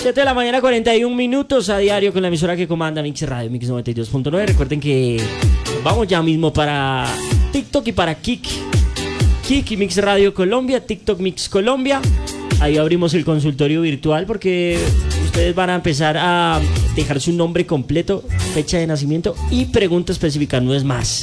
7 de la mañana, 41 minutos a diario con la emisora que comanda Mix Radio, Mix 92.9. Recuerden que vamos ya mismo para TikTok y para Kik y Mix Radio Colombia, TikTok Mix Colombia. Ahí abrimos el consultorio virtual porque ustedes van a empezar a dejar su nombre completo, fecha de nacimiento y pregunta específica, no es más.